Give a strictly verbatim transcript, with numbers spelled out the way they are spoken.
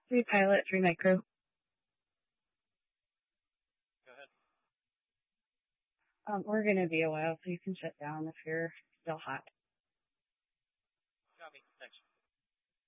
Three pilot, three night crew. Go ahead. Um, we're going to be a while, so you can shut down if you're still hot. Copy. Thanks.